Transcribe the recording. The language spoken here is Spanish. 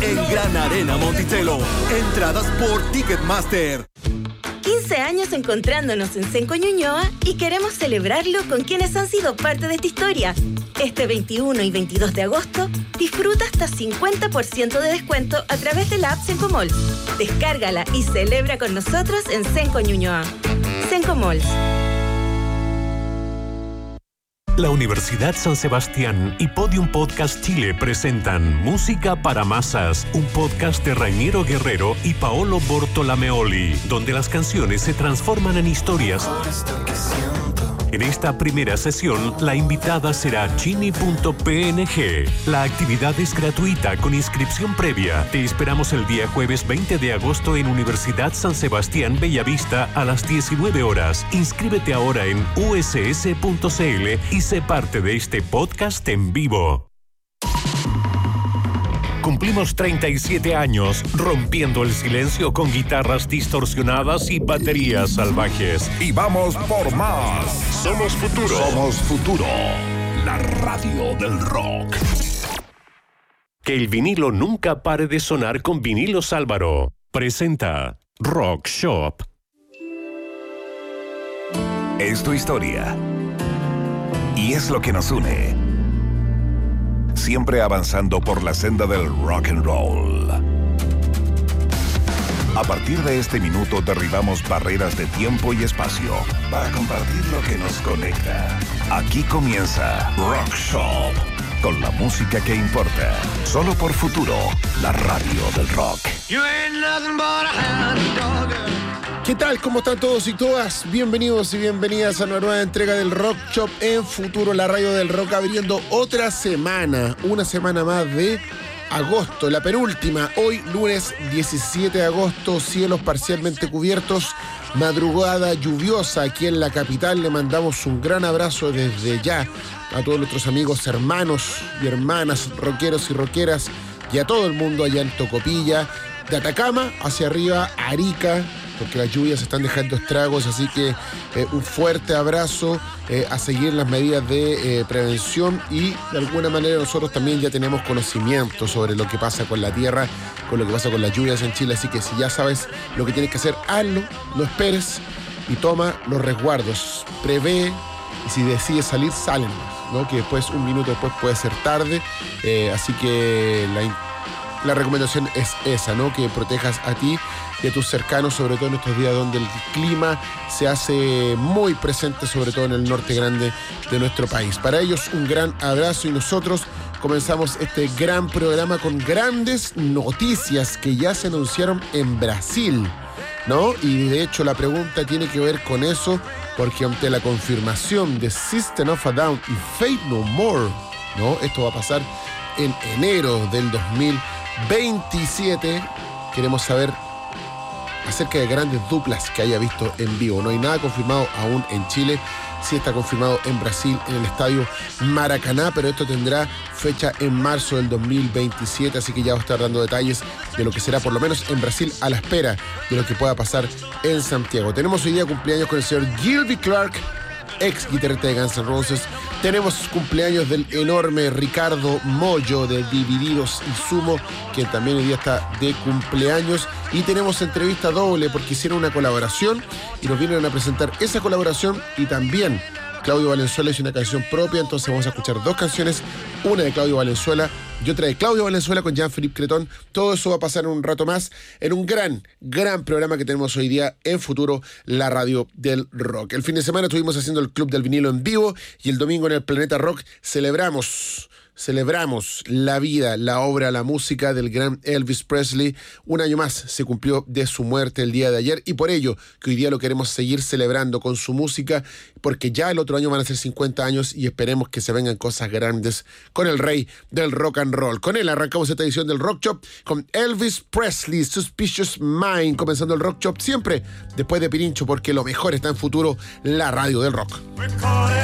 en Gran Arena Monticello. Entradas por Ticketmaster. 15 años encontrándonos en Cenco Ñuñoa y queremos celebrarlo con quienes han sido parte de esta historia. Este 21 y 22 de agosto, disfruta hasta 50% de descuento a través de la app Cenco Malls. Descárgala y celebra con nosotros en Cenco Ñuñoa. Cenco Malls. La Universidad San Sebastián y Podium Podcast Chile presentan Música para Masas, un podcast de Rainiero Guerrero y Paolo Bortolameoli, donde las canciones se transforman en historias. En esta primera sesión, la invitada será Chini.png. La actividad es gratuita con inscripción previa. Te esperamos el día jueves 20 de agosto en Universidad San Sebastián Bellavista a las 19 horas. Inscríbete ahora en uss.cl y sé parte de este podcast en vivo. Cumplimos 37 años rompiendo el silencio con guitarras distorsionadas y baterías salvajes. Y vamos por más. Somos Futuro. Somos Futuro, la radio del rock. Que el vinilo nunca pare de sonar con Vinilos Álvaro. Presenta Rock Shop. Es tu historia. Y es lo que nos une. Siempre avanzando por la senda del rock and roll. A partir de este minuto derribamos barreras de tiempo y espacio para compartir lo que nos conecta. Aquí comienza Rock Shop, con la música que importa. Solo por Futuro, la radio del rock. ¿Qué tal? ¿Cómo están todos y todas? Bienvenidos y bienvenidas a una nueva entrega del Rock Shop en Futuro, la radio del rock, abriendo otra semana, una semana más de agosto, la penúltima. Hoy, lunes 17 de agosto, cielos parcialmente cubiertos, madrugada lluviosa aquí en la capital. Le mandamos un gran abrazo desde ya a todos nuestros amigos, hermanos y hermanas, rockeros y rockeras, y a todo el mundo allá en Tocopilla, de Atacama hacia arriba, Arica, porque las lluvias están dejando estragos, así que un fuerte abrazo, a seguir las medidas de prevención, y de alguna manera nosotros también ya tenemos conocimiento sobre lo que pasa con la tierra, con lo que pasa con las lluvias en Chile, así que si ya sabes lo que tienes que hacer, hazlo, no esperes y toma los resguardos, prevé, y si decides salir, salen, ¿no? Que después, un minuto después puede ser tarde, así que la recomendación es esa, ¿no? Que protejas a ti y a tus cercanos, sobre todo en estos días donde el clima se hace muy presente, sobre todo en el norte grande de nuestro país. Para ellos, un gran abrazo, y nosotros comenzamos este gran programa con grandes noticias que ya se anunciaron en Brasil, ¿no? Y de hecho la pregunta tiene que ver con eso, porque ante la confirmación de System of a Down y Faith No More, ¿no? Esto va a pasar en enero del 2027. Queremos saber acerca de grandes duplas que haya visto en vivo. No hay nada confirmado aún en Chile, sí está confirmado en Brasil, en el estadio Maracaná, pero esto tendrá fecha en marzo del 2027, así que ya va a estar dando detalles de lo que será, por lo menos en Brasil, a la espera de lo que pueda pasar en Santiago. Tenemos hoy día cumpleaños con el señor Gilby Clarke, ex guitarrista de Guns N' Roses. Tenemos cumpleaños del enorme Ricardo Mollo de Divididos y Sumo, quien también hoy día está de cumpleaños. Y tenemos entrevista doble porque hicieron una colaboración y nos vienen a presentar esa colaboración, y también Claudio Valenzuela hizo una canción propia, entonces vamos a escuchar dos canciones, una de Claudio Valenzuela y otra de Claudio Valenzuela con Jean-Philippe Cretón. Todo eso va a pasar en un rato más, en un gran programa que tenemos hoy día en Futuro, la radio del rock. El fin de semana estuvimos haciendo el Club del Vinilo en vivo, y el domingo en el Planeta Rock celebramos la vida, la obra, la música del gran Elvis Presley. Un año más se cumplió de su muerte el día de ayer, y por ello que hoy día lo queremos seguir celebrando con su música, porque ya el otro año van a ser 50 años y esperemos que se vengan cosas grandes con el rey del rock and roll. Con él arrancamos esta edición del Rock Shop con Elvis Presley, Suspicious Mind, comenzando el Rock Shop siempre después de Pirincho, porque lo mejor está en Futuro, la radio del rock.